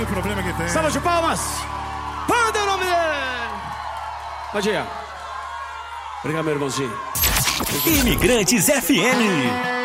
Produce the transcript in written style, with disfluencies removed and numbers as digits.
problema que tem. Salva de palmas. Panda é o nome dele. Pode ir. Obrigado, meu irmãozinho. Imigrantes FM.